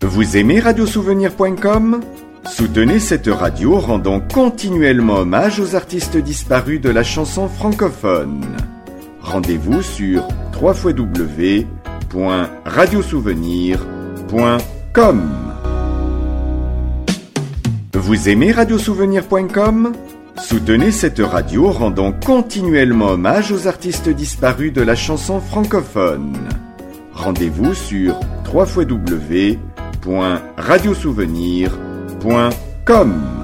Vous aimez radiosouvenir.com ? Soutenez cette radio rendant continuellement hommage aux artistes disparus de la chanson francophone. Rendez-vous sur www.radiosouvenir.com. Vous aimez radiosouvenir.com ? Soutenez cette radio rendant continuellement hommage aux artistes disparus de la chanson francophone. Rendez-vous sur www.radiosouvenir.com.